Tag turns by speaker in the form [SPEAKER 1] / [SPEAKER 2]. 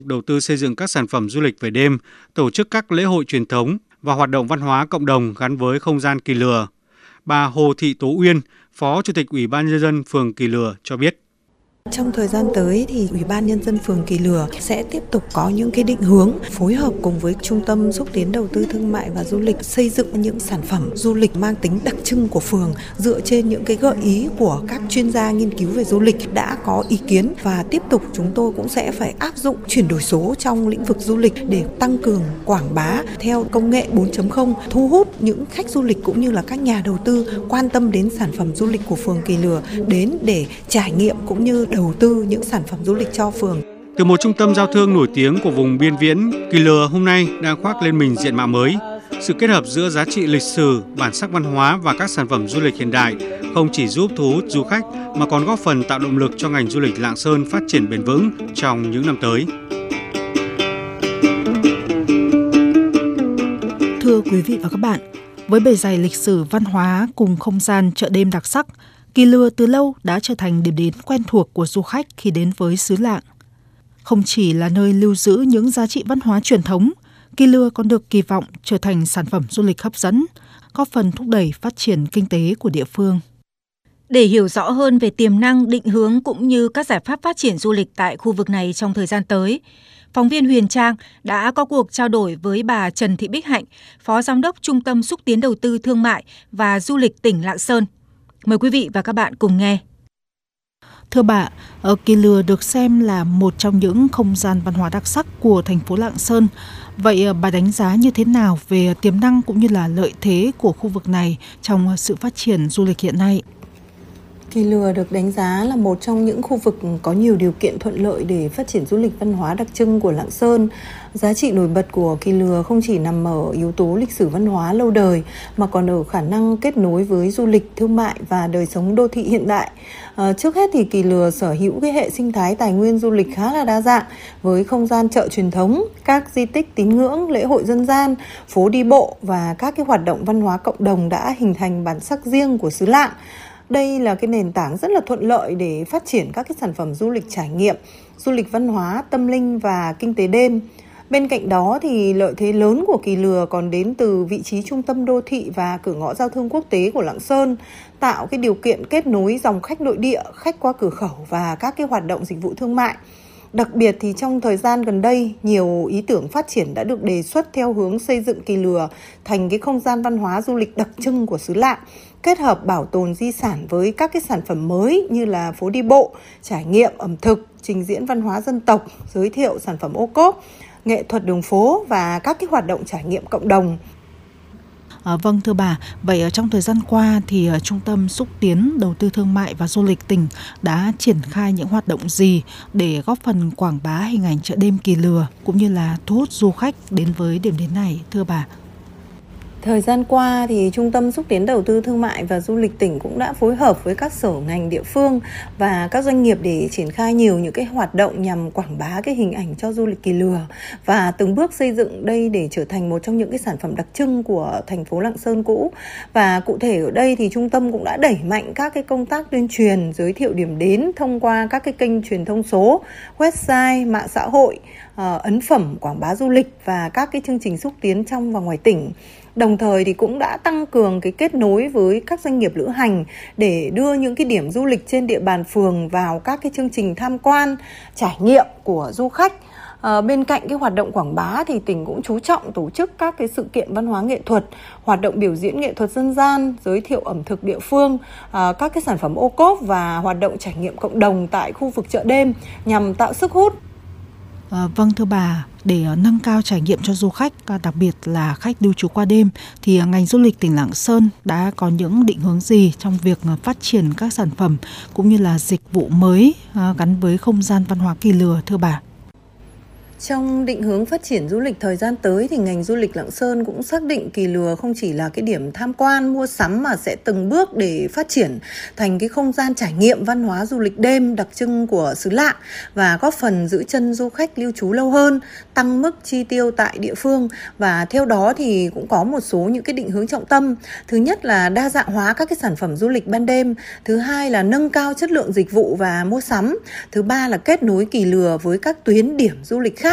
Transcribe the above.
[SPEAKER 1] đầu tư xây dựng các sản phẩm du lịch về đêm, tổ chức các lễ hội truyền thống và hoạt động văn hóa cộng đồng gắn với không gian Kỳ Lừa. Bà Hồ Thị Tố Uyên, Phó Chủ tịch Ủy ban Nhân dân phường Kỳ Lừa cho biết.
[SPEAKER 2] Trong thời gian tới thì Ủy ban Nhân dân phường Kỳ Lừa sẽ tiếp tục có những cái định hướng phối hợp cùng với Trung tâm xúc tiến đầu tư thương mại và du lịch xây dựng những sản phẩm du lịch mang tính đặc trưng của phường dựa trên những cái gợi ý của các chuyên gia nghiên cứu về du lịch đã có ý kiến, và tiếp tục chúng tôi cũng sẽ phải áp dụng chuyển đổi số trong lĩnh vực du lịch để tăng cường quảng bá theo công nghệ 4.0, thu hút những khách du lịch cũng như là các nhà đầu tư quan tâm đến sản phẩm du lịch của phường Kỳ Lừa đến để trải nghiệm cũng như đầu tư những sản phẩm du lịch cho phường.
[SPEAKER 1] Từ một trung tâm giao thương nổi tiếng của vùng biên viễn, Kỳ Lừa hôm nay đang khoác lên mình diện mạo mới. Sự kết hợp giữa giá trị lịch sử, bản sắc văn hóa và các sản phẩm du lịch hiện đại không chỉ giúp thu hút du khách mà còn góp phần tạo động lực cho ngành du lịch Lạng Sơn phát triển bền vững trong những năm tới.
[SPEAKER 3] Thưa quý vị và các bạn, với bề dày lịch sử văn hóa cùng không gian chợ đêm đặc sắc, Kỳ Lừa từ lâu đã trở thành điểm đến quen thuộc của du khách khi đến với xứ Lạng. Không chỉ là nơi lưu giữ những giá trị văn hóa truyền thống, Kỳ Lừa còn được kỳ vọng trở thành sản phẩm du lịch hấp dẫn, góp phần thúc đẩy phát triển kinh tế của địa phương.
[SPEAKER 4] Để hiểu rõ hơn về tiềm năng, định hướng cũng như các giải pháp phát triển du lịch tại khu vực này trong thời gian tới, phóng viên Huyền Trang đã có cuộc trao đổi với bà Trần Thị Bích Hạnh, Phó Giám đốc Trung tâm Xúc tiến Đầu tư Thương mại và Du lịch tỉnh Lạng Sơn. Mời quý vị và các bạn cùng nghe.
[SPEAKER 3] Thưa bà, Kỳ Lừa được xem là một trong những không gian văn hóa đặc sắc của thành phố Lạng Sơn. Vậy bà đánh giá như thế nào về tiềm năng cũng như là lợi thế của khu vực này trong sự phát triển du lịch hiện nay?
[SPEAKER 2] Kỳ Lừa được đánh giá là một trong những khu vực có nhiều điều kiện thuận lợi để phát triển du lịch văn hóa đặc trưng của Lạng Sơn. Giá trị nổi bật của Kỳ Lừa không chỉ nằm ở yếu tố lịch sử văn hóa lâu đời mà còn ở khả năng kết nối với du lịch, thương mại và đời sống đô thị hiện đại. Trước hết thì Kỳ Lừa sở hữu cái hệ sinh thái tài nguyên du lịch khá là đa dạng với không gian chợ truyền thống, các di tích tín ngưỡng, lễ hội dân gian, phố đi bộ và các cái hoạt động văn hóa cộng đồng đã hình thành bản sắc riêng của xứ Lạng. Đây là cái nền tảng rất là thuận lợi để phát triển các cái sản phẩm du lịch trải nghiệm, du lịch văn hóa, tâm linh và kinh tế đêm. Bên cạnh đó thì lợi thế lớn của Kỳ Lừa còn đến từ vị trí trung tâm đô thị và cửa ngõ giao thương quốc tế của Lạng Sơn, tạo cái điều kiện kết nối dòng khách nội địa, khách qua cửa khẩu và các cái hoạt động dịch vụ thương mại. Đặc biệt thì trong thời gian gần đây, nhiều ý tưởng phát triển đã được đề xuất theo hướng xây dựng Kỳ Lừa thành cái không gian văn hóa du lịch đặc trưng của xứ Lạng, kết hợp bảo tồn di sản với các cái sản phẩm mới như là phố đi bộ, trải nghiệm ẩm thực, trình diễn văn hóa dân tộc, giới thiệu sản phẩm ô cốp, nghệ thuật đường phố và các cái hoạt động trải nghiệm cộng đồng.
[SPEAKER 3] Vâng thưa bà, vậy trong thời gian qua thì Trung tâm Xúc tiến Đầu tư Thương mại và Du lịch tỉnh đã triển khai những hoạt động gì để góp phần quảng bá hình ảnh chợ đêm Kỳ Lừa cũng như là thu hút du khách đến với điểm đến này thưa bà?
[SPEAKER 2] Thời gian qua thì Trung tâm Xúc tiến Đầu tư Thương mại và Du lịch tỉnh cũng đã phối hợp với các sở ngành địa phương và các doanh nghiệp để triển khai nhiều những cái hoạt động nhằm quảng bá cái hình ảnh cho du lịch Kỳ Lừa và từng bước xây dựng đây để trở thành một trong những cái sản phẩm đặc trưng của thành phố Lạng Sơn cũ. Và cụ thể ở đây thì trung tâm cũng đã đẩy mạnh các cái công tác tuyên truyền, giới thiệu điểm đến thông qua các cái kênh truyền thông số, website, mạng xã hội, ấn phẩm quảng bá du lịch và các cái chương trình xúc tiến trong và ngoài tỉnh. Đồng thời thì cũng đã tăng cường cái kết nối với các doanh nghiệp lữ hành để đưa những cái điểm du lịch trên địa bàn phường vào các cái chương trình tham quan, trải nghiệm của du khách. Bên cạnh cái hoạt động quảng bá thì tỉnh cũng chú trọng tổ chức các cái sự kiện văn hóa nghệ thuật, hoạt động biểu diễn nghệ thuật dân gian, giới thiệu ẩm thực địa phương, các cái sản phẩm ô cốp và hoạt động trải nghiệm cộng đồng tại khu vực chợ đêm nhằm tạo sức hút.
[SPEAKER 3] Vâng thưa bà, để nâng cao trải nghiệm cho du khách, đặc biệt là khách lưu trú qua đêm, thì ngành du lịch tỉnh Lạng Sơn đã có những định hướng gì trong việc phát triển các sản phẩm cũng như là dịch vụ mới gắn với không gian văn hóa Kỳ Lừa thưa bà?
[SPEAKER 2] Trong định hướng phát triển du lịch thời gian tới thì ngành du lịch Lạng Sơn cũng xác định Kỳ Lừa không chỉ là cái điểm tham quan, mua sắm mà sẽ từng bước để phát triển thành cái không gian trải nghiệm văn hóa du lịch đêm đặc trưng của xứ Lạng và góp phần giữ chân du khách lưu trú lâu hơn, tăng mức chi tiêu tại địa phương. Và theo đó thì cũng có một số những cái định hướng trọng tâm. Thứ nhất là đa dạng hóa các cái sản phẩm du lịch ban đêm. Thứ hai là nâng cao chất lượng dịch vụ và mua sắm. Thứ ba là kết nối Kỳ Lừa với các tuyến điểm du lịch khác